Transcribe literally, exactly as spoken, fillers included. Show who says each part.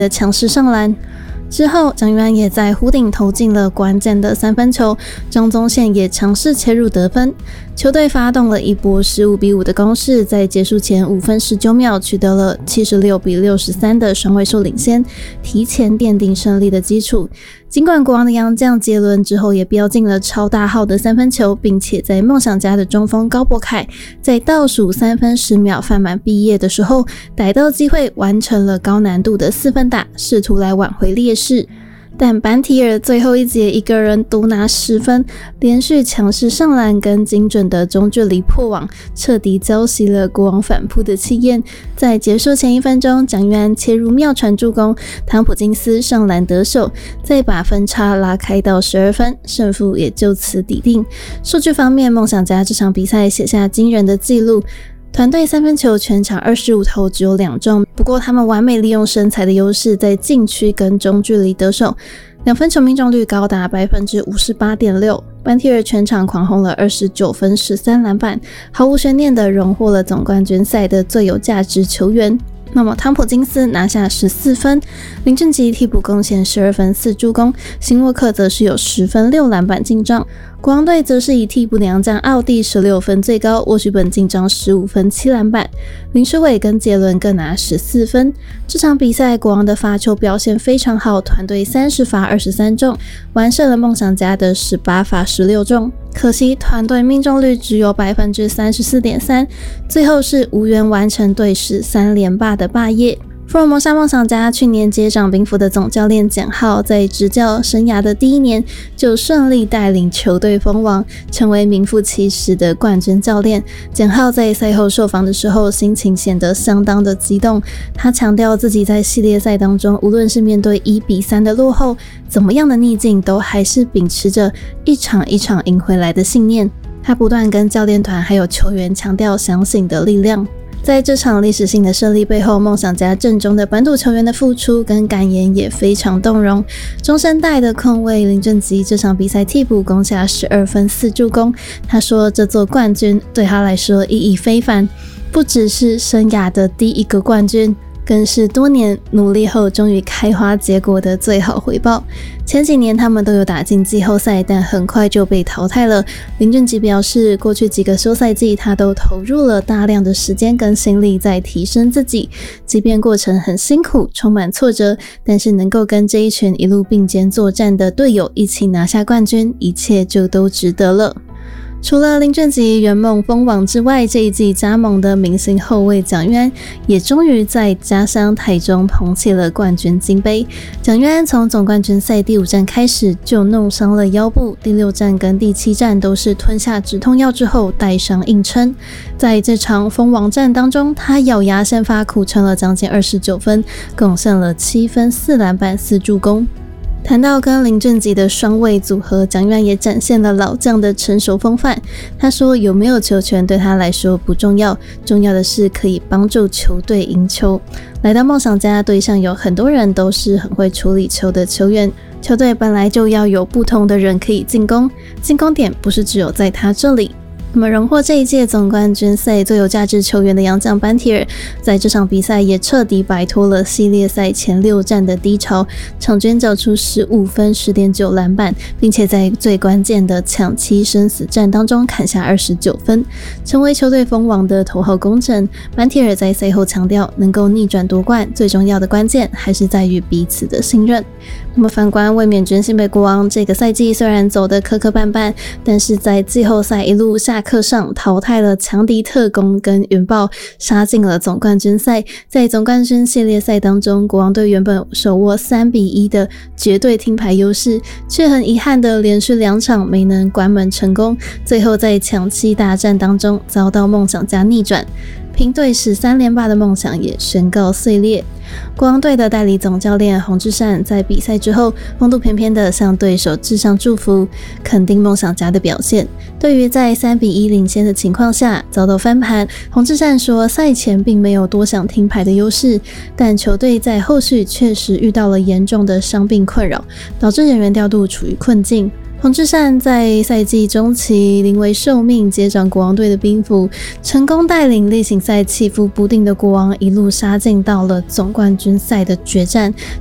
Speaker 1: 的强势上篮。之后，蒋玉安也在弧顶投进了关键的三分球，张宗宪也强势切入得分，球队发动了一波十五比五的攻势，在结束前五分十九秒取得了七十六比六十三的双位数领先，提前奠定胜利的基础。尽管国王的洋将杰伦之后也飙进了超大号的三分球，并且在梦想家的中锋高柏凯在倒数三分十秒犯满毕业的时候，逮到机会完成了高难度的四分打，试图来挽回劣势。但班提尔最后一节一个人独拿十分，连续强势上篮跟精准的中距离破网，彻底浇熄了国王反扑的气焰。在结束前一分钟，蒋玉安切入妙传助攻，汤普金斯上篮得手，再把分差拉开到十二分，胜负也就此抵定。数据方面，梦想家这场比赛写下惊人的纪录。团队三分球全场二十五投只有两中，不过他们完美利用身材的优势，在禁区跟中距离得手，两分球命中率高达 百分之五十八点六。班提尔全场狂轰了二十九分十三篮板，毫无悬念的荣获了总冠军赛的最有价值球员。那么汤普金斯拿下十四分，林俊杰替补贡献十二分四助攻，辛沃克则是有十分六篮板进账。国王队则是以替补的洋将奥蒂十六分最高，沃许本进账十五分七篮板，林书伟跟杰伦各拿十四分。这场比赛国王的罚球表现非常好，团队三十罚二十三中，完胜了梦想家的十八罚十六中。可惜团队命中率只有 百分之三十四点三， 最后是无缘完成队史三连霸的霸业。福尔摩沙梦想家去年接掌兵符的总教练简浩，在执教生涯的第一年就顺利带领球队封王，成为名副其实的冠军教练。简浩在赛后受访的时候，心情显得相当的激动。他强调自己在系列赛当中，无论是面对一比三的落后，怎么样的逆境，都还是秉持着一场一场赢回来的信念。他不断跟教练团还有球员强调相信的力量。在这场历史性的胜利背后，梦想家阵中的本土球员的付出跟感言也非常动容。中生代的控卫林俊杰这场比赛替补攻下十二分四助攻，他说这座冠军对他来说意义非凡，不只是生涯的第一个冠军，更是多年努力后终于开花结果的最好回报。前几年他们都有打进季后赛，但很快就被淘汰了。林俊杰表示，过去几个休赛季他都投入了大量的时间跟心力在提升自己，即便过程很辛苦充满挫折，但是能够跟这一群一路并肩作战的队友一起拿下冠军，一切就都值得了。除了林俊杰圆梦封王之外，这一季加盟的明星后卫蒋玉安也终于在家乡台中捧起了冠军金杯。蒋玉安从总冠军赛第五战开始就弄伤了腰部，第六战跟第七战都是吞下止痛药之后带伤硬撑。在这场封王战当中，他咬牙先发，苦撑了将近二十九分，贡献了七分四篮板四助攻。谈到跟林俊杰的双卫组合，蒋玉安也展现了老将的成熟风范。他说，有没有球权对他来说不重要，重要的是可以帮助球队赢球。来到梦想家，队上有很多人都是很会处理球的球员，球队本来就要有不同的人可以进攻，进攻点不是只有在他这里。那么荣获这一届总冠军赛最有价值球员的洋将班提尔，在这场比赛也彻底摆脱了系列赛前六战的低潮，场均缴出十五分 十点九篮板，并且在最关键的抢七生死战当中砍下二十九分，成为球队封王的头号功臣。班提尔在赛后强调，能够逆转夺冠，最重要的关键还是在于彼此的信任。那么反观卫冕军新北国王，这个赛季虽然走得磕磕绊绊，但是在季后赛一路下课上淘汰了强敌特工跟云豹，杀进了总冠军赛。在总冠军系列赛当中，国王队原本手握三比一的绝对听牌优势，却很遗憾的连续两场没能关门成功，最后在抢七大战当中遭到梦想家逆转，凭队史三连霸的梦想也宣告碎裂。国王队的代理总教练洪志善在比赛之后风度翩翩的向对手致上祝福，肯定梦想家的表现。对于在三比一领先的情况下遭到翻盘，洪志善说，赛前并没有多想听牌的优势，但球队在后续确实遇到了严重的伤病困扰，导致人员调度处于困境。 黄志善在赛季中期临危受命，接掌国王队的兵符，成功带领例行赛起伏不定的国王一路杀进到了总冠军赛的决战，